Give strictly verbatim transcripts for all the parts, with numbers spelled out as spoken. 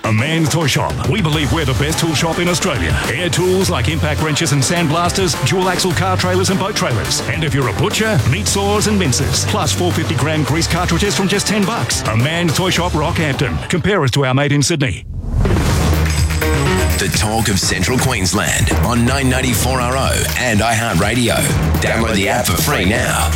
A Man's Toy Shop. We believe we're the best tool shop in Australia. Air tools like impact wrenches and sandblasters, dual axle car trailers and boat trailers. And if you're a butcher, meat saws and mincers. Plus four hundred fifty gram grease cartridges from just ten bucks. A Man's Toy Shop, Rockhampton. Compare us to our mate in Sydney. The talk of Central Queensland on nine ninety-four R O and iHeartRadio. Download the app for free now.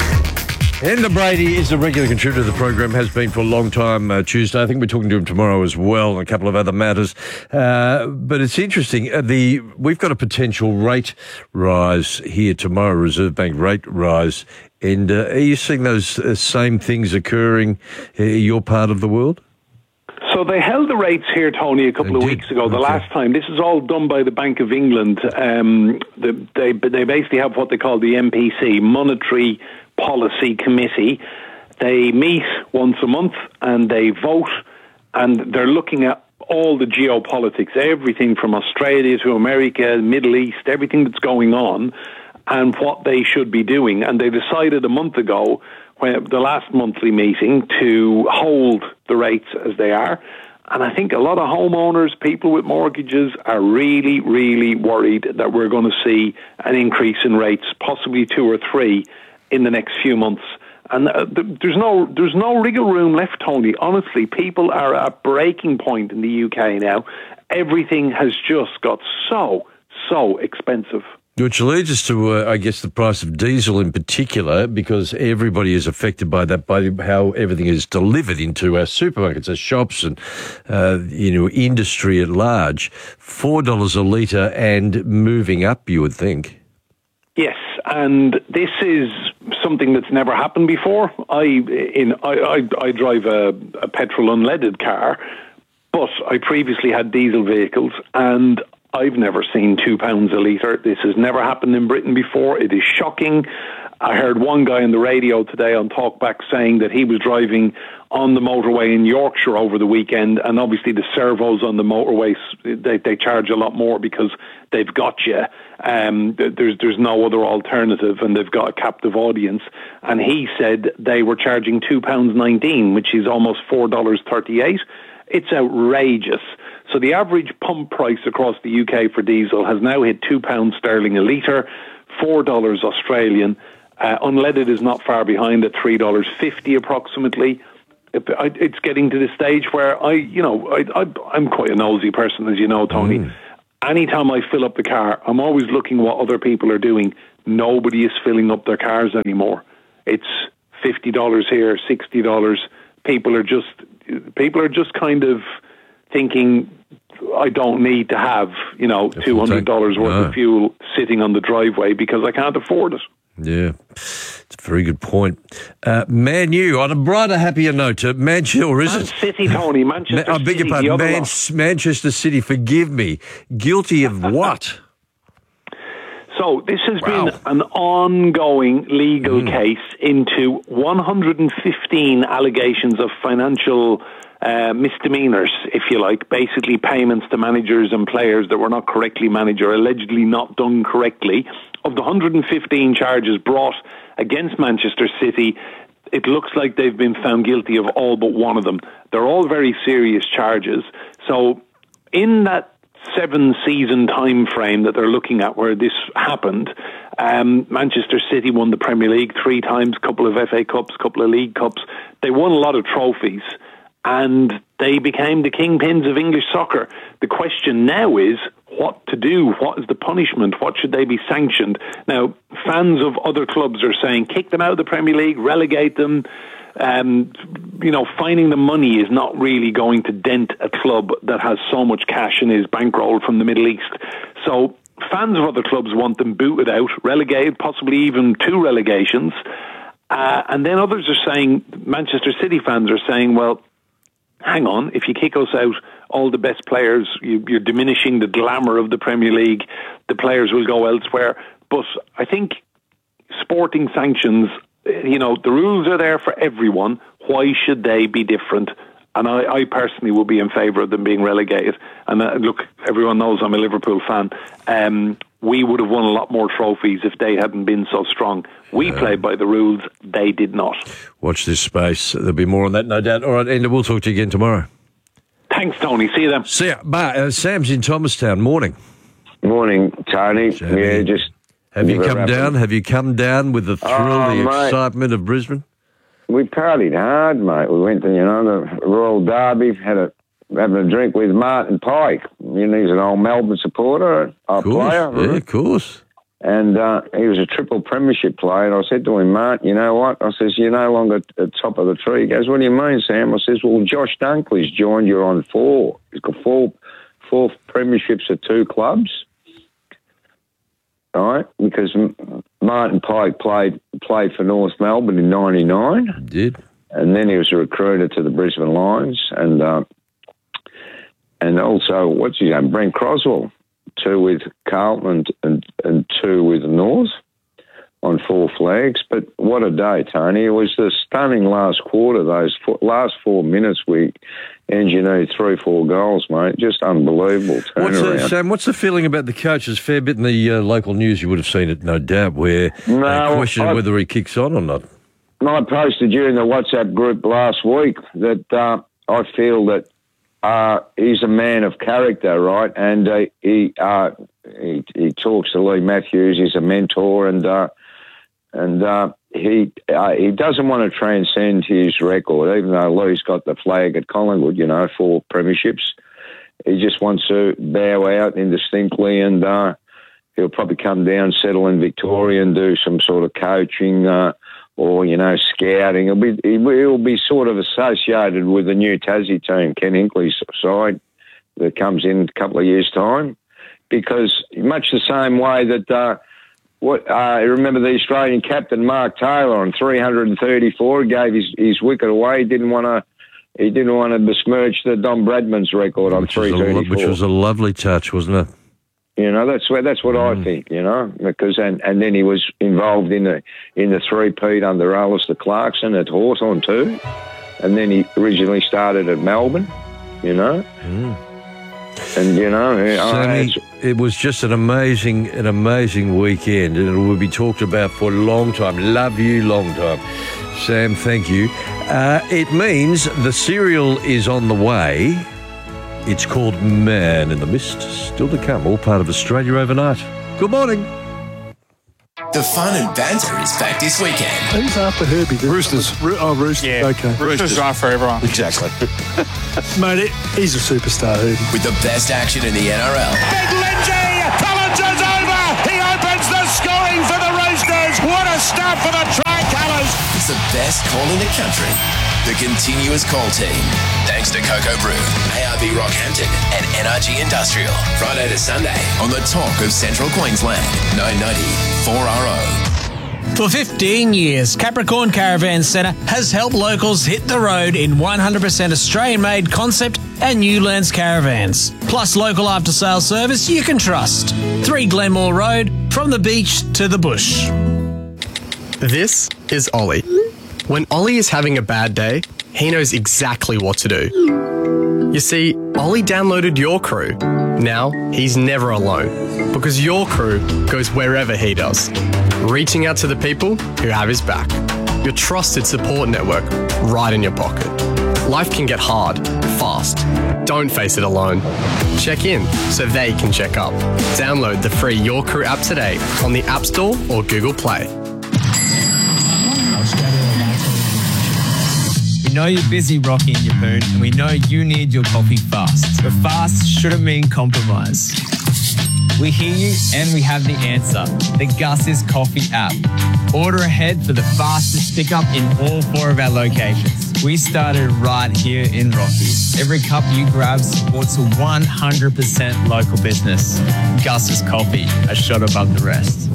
Enda Brady is a regular contributor to the program, has been for a long time, uh, Tuesday. I think we're talking to him tomorrow as well, and a couple of other matters. Uh, but it's interesting. Uh, the We've got a potential rate rise here tomorrow, Reserve Bank rate rise. And uh, are you seeing those uh, same things occurring in your part of the world? So they held the rates here, Tony, a couple they of did. weeks ago, the okay. last time. This is all done by the Bank of England. Um, the, they, they basically have what they call the M P C, Monetary Policy Committee. They meet once a month and they vote, and they're looking at all the geopolitics, everything from Australia to America, Middle East, everything that's going on, and what they should be doing. And they decided a month ago, when the last monthly meeting, to hold the rates as they are. And I think a lot of homeowners, people with mortgages, are really, really worried that we're going to see an increase in rates, possibly two or three, in the next few months. And uh, th- there's no there's no wriggle room left, Tony. Honestly, people are at breaking point in the U K now. Everything has just got so, so expensive. Which leads us to, uh, I guess, the price of diesel in particular, because everybody is affected by that, by how everything is delivered into our supermarkets, our shops, and uh, you know, industry at large. Four dollars a litre and moving up, you would think. Yes, and this is something that's never happened before. I in I, I, I drive a, a petrol unleaded car, but I previously had diesel vehicles, and I've never seen two pounds a litre. This has never happened in Britain before. It is shocking. I heard one guy on the radio today on Talkback saying that he was driving on the motorway in Yorkshire over the weekend, and obviously the servos on the motorways, they, they charge a lot more because they've got you. Um, there's there's no other alternative, and they've got a captive audience. And he said they were charging two pounds nineteen, which is almost four dollars thirty-eight. It's outrageous. So the average pump price across the U K for diesel has now hit two pounds sterling a litre, four dollars Australian. Uh, unleaded is not far behind at three dollars fifty approximately. It, I, it's getting to the stage where I, you know, I, I, I'm quite a nosy person, as you know, Tony. Mm. Anytime I fill up the car, I'm always looking what other people are doing. Nobody is filling up their cars anymore. It's fifty dollars here, sixty dollars. People are just, people are just kind of thinking, I don't need to have, you know, two hundred dollars worth no. of fuel sitting on the driveway because I can't afford it. Yeah, it's a very good point. Uh, Man U, on a brighter, happier note, uh, Manchester, or is Man it? City, Tony, Manchester Ma- I beg your City, pardon, Man- Manchester City, forgive me. Guilty of what? So this has wow. been an ongoing legal mm. case into one hundred fifteen allegations of financial uh, misdemeanors, if you like, basically payments to managers and players that were not correctly managed or allegedly not done correctly. Of the one hundred fifteen charges brought against Manchester City, it looks like they've been found guilty of all but one of them. They're all very serious charges. So in that seven-season time frame that they're looking at where this happened, um, Manchester City won the Premier League three times, a couple of F A Cups, a couple of League Cups. They won a lot of trophies, and they became the kingpins of English soccer. The question now is what to do. What is the punishment? What should they be sanctioned? Now, fans of other clubs are saying kick them out of the Premier League, relegate them. Um, you know, finding the money is not really going to dent a club that has so much cash in his bankroll from the Middle East. So fans of other clubs want them booted out, relegated, possibly even two relegations. Uh, and then others are saying, Manchester City fans are saying, well, hang on, if you kick us out, all the best players, you, you're diminishing the glamour of the Premier League, the players will go elsewhere. But I think sporting sanctions, you know, the rules are there for everyone. Why should they be different? And I, I personally will be in favour of them being relegated. And uh, look, everyone knows I'm a Liverpool fan. Um, we would have won a lot more trophies if they hadn't been so strong. We yeah. played by the rules. They did not. Watch this space. There'll be more on that, no doubt. All right, Enda, we'll talk to you again tomorrow. Thanks, Tony. See you then. See ya. But, uh, Sam's in Thomastown. Morning. Morning, Tony. Sammy. Yeah, just... Have you come down? Have you come down with the thrill, Oh, the mate. excitement of Brisbane? We partied hard, mate. We went to, you know, the Royal Derby, had a having a drink with Martin Pike. You know, he's an old Melbourne supporter, a Of course. player. Yeah, of course. And uh, he was a triple premiership player. And I said to him, Martin, you know what? I says, you're no longer at the top of the tree. He goes, what do you mean, Sam? I says, well, Josh Dunkley's joined you on four. He's got four, four premierships at two clubs. All right? Because M- Martin Pike played played for North Melbourne in ninety-nine. Did. And then he was a recruiter to the Brisbane Lions. And uh, and also, what's his name? Brent Croswell. Two with Carlton and, and, and two with North on four flags. But what a day, Tony. It was the stunning last quarter, those four, last four minutes we engineered three, four goals, mate. Just unbelievable What's the, turnaround. Sam, what's the feeling about the coach? There's a fair bit in the uh, local news. You would have seen it, no doubt, where No, they question I- whether he kicks on or not. I posted during the WhatsApp group last week that uh, I feel that uh, he's a man of character, right? And uh, he, uh, he he talks to Lee Matthews. He's a mentor, and uh, and uh, he uh, he doesn't want to transcend his record, even though Lee's got the flag at Collingwood, you know, four premierships. He just wants to bow out indistinctly, and uh, he'll probably come down, settle in Victoria, and do some sort of coaching. Uh, Or, you know, scouting. He'll be, he'll be sort of associated with the new Tassie team, Ken Hinkley's side, that comes in a couple of years' time. Because much the same way that, uh, what uh, remember the Australian captain, Mark Taylor, on three hundred thirty-four, gave his, his wicket away. He didn't want to he didn't want to besmirch the Don Bradman's record on Which was, three a, thirty-four. which was a lovely touch, wasn't it? You know, that's where that's what Mm. I think. You know, because and, and then he was involved in the in the three-peat under Alistair Clarkson at Hawthorn too, and then he originally started at Melbourne. You know, Mm. and you know, I, Sammy, it's- it was just an amazing, an amazing weekend, and it will be talked about for a long time. Love you, long time. Sam, thank you. Uh, it means the cereal is on the way. It's called Man in the Mist. Still to come, all part of Australia Overnight. Good morning. The fun and banter is back this weekend. Who's after Herbie? The Roosters. Ro- oh, Roosters. Yeah. Okay. Roosters are for everyone. Exactly. Mate, it, he's a superstar, Herbie. With the best action in the N R L. Big Lindsay! Collins is over! He opens the scoring for the Roosters! What a start for the Tricolours! It's the best call in the country. The continuous call team. Thanks to Cocoa Brew, A R B Rockhampton and N R G Industrial. Friday to Sunday on the talk of Central Queensland. nine ninety four R O. For fifteen years, Capricorn Caravan Centre has helped locals hit the road in one hundred percent Australian-made concept and Newlands caravans. Plus local after-sales service you can trust. three Glenmore Road, from the beach to the bush. This is Ollie. When Ollie is having a bad day, he knows exactly what to do. You see, Ollie downloaded Your Crew. Now, he's never alone, because Your Crew goes wherever he does, reaching out to the people who have his back. Your trusted support network right in your pocket. Life can get hard, fast. Don't face it alone. Check in so they can check up. Download the free Your Crew app today on the App Store or Google Play. We know you're busy, Rocky and Yapoon, and we know you need your coffee fast. But fast shouldn't mean compromise. We hear you and we have the answer. The Gus's Coffee app. Order ahead for the fastest pickup in all four of our locations. We started right here in Rocky. Every cup you grab supports a one hundred percent local business. Gus's Coffee, a shot above the rest.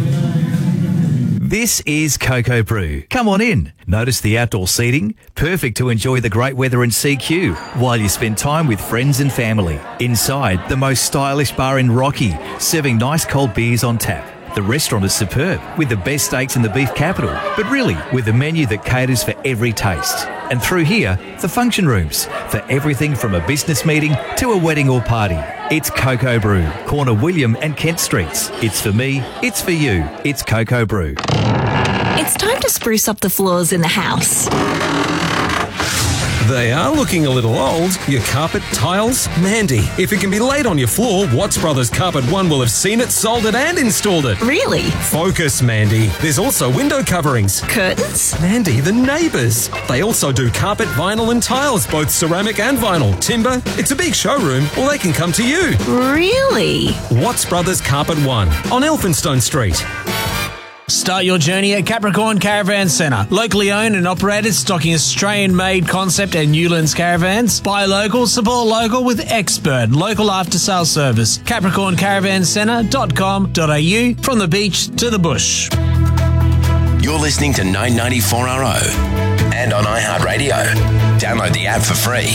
This is Cocoa Brew. Come on in. Notice the outdoor seating, perfect to enjoy the great weather in C Q while you spend time with friends and family. Inside, the most stylish bar in Rocky, serving nice cold beers on tap. The restaurant is superb, with the best steaks in the beef capital, but really with a menu that caters for every taste. And through here, the function rooms, for everything from a business meeting to a wedding or party. It's Cocoa Brew, corner William and Kent Streets. It's for me, it's for you, it's Cocoa Brew. It's time to spruce up the floors in the house. They are looking a little old. Your carpet, tiles? Mandy, if it can be laid on your floor, Watts Brothers Carpet One will have seen it, sold it and installed it. Really? Focus, Mandy. There's also window coverings. Curtains? Mandy, the neighbours. They also do carpet, vinyl and tiles, both ceramic and vinyl. Timber. It's a big showroom, or they can come to you. Really? Watts Brothers Carpet One on Elphinstone Street. Start your journey at Capricorn Caravan Centre. Locally owned and operated, stocking Australian-made concept and Newlands caravans. Buy local, support local with expert local after-sales service. capricorn caravan centre dot com dot a u, from the beach to the bush. You're listening to nine ninety-four R O and on iHeartRadio. Download the app for free.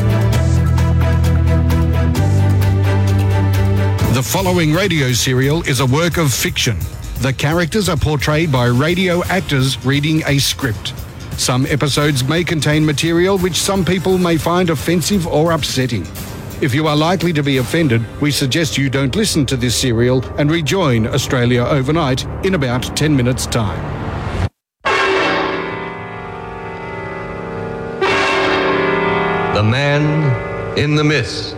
The following radio serial is a work of fiction. The characters are portrayed by radio actors reading a script. Some episodes may contain material which some people may find offensive or upsetting. If you are likely to be offended, we suggest you don't listen to this serial and rejoin Australia Overnight in about ten minutes' time. The Man in the Mist.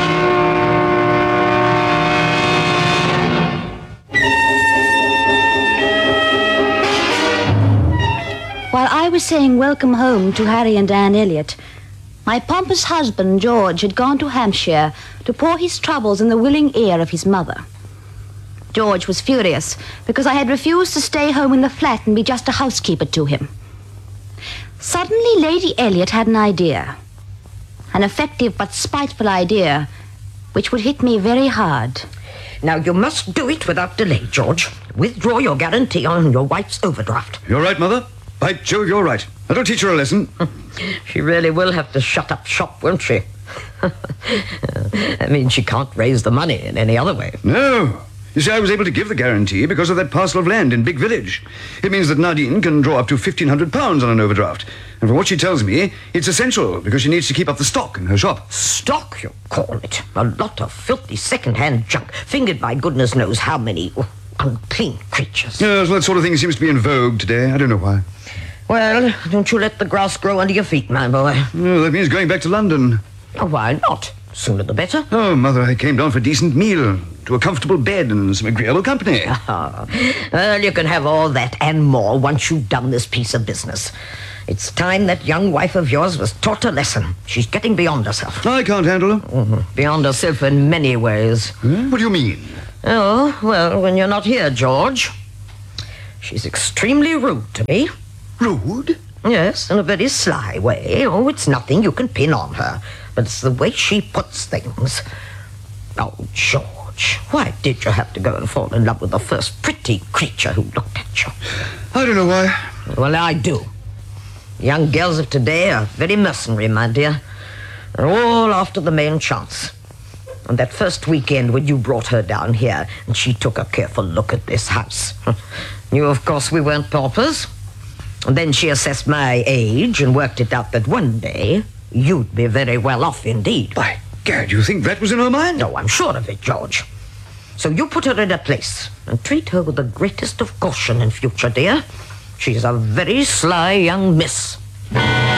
While I was saying welcome home to Harry and Anne Elliot, my pompous husband, George, had gone to Hampshire to pour his troubles in the willing ear of his mother. George was furious because I had refused to stay home in the flat and be just a housekeeper to him. Suddenly, Lady Elliot had an idea. An effective but spiteful idea, which would hit me very hard. Now, you must do it without delay, George. Withdraw your guarantee on your wife's overdraft. You're right, Mother. By Jove, you're right. That'll teach her a lesson. She really will have to shut up shop, won't she? I mean, she can't raise the money in any other way. No. You see, I was able to give the guarantee because of that parcel of land in Big Village. It means that Nadine can draw up to fifteen hundred pounds on an overdraft. And from what she tells me, it's essential because she needs to keep up the stock in her shop. Stock, you call it? A lot of filthy second-hand junk, fingered by goodness knows how many unclean creatures. Yes, well, that sort of thing seems to be in vogue today. I don't know why. Well, don't you let the grass grow under your feet, my boy. Oh, that means going back to London. Oh, why not? Sooner the better. Oh, Mother, I came down for a decent meal, to a comfortable bed and some agreeable company. Oh, well, you can have all that and more once you've done this piece of business. It's time that young wife of yours was taught a lesson. She's getting beyond herself. I can't handle her. Mm-hmm. Beyond herself in many ways. Hmm? What do you mean? Oh, well, when you're not here, George. She's extremely rude to me. Rude? Yes, in a very sly way. Oh, it's nothing you can pin on her. But it's the way she puts things. Oh, George, why did you have to go and fall in love with the first pretty creature who looked at you? I don't know why. Well, I do. Young girls of today are very mercenary, my dear. They're all after the main chance. On that first weekend when you brought her down here and she took a careful look at this house. You, of course, we weren't paupers. And then she assessed my age and worked it out that one day you'd be very well off indeed. By Gad, you think that was in her mind? No, I'm sure of it, George. So you put her in a place and treat her with the greatest of caution in future, dear. She's a very sly young miss.